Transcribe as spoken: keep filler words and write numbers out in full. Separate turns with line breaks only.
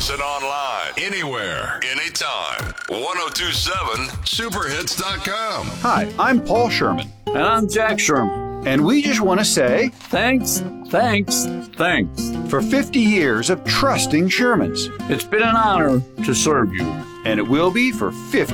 Listen online, anywhere, anytime. ten twenty-seven superhits dot com.
Hi, I'm Paul Sherman.
And I'm Jack Sherman.
And we just want to say
Thanks, thanks, thanks.
for fifty years of trusting Shermans.
It's been an honor to serve you.
And it will be for fifty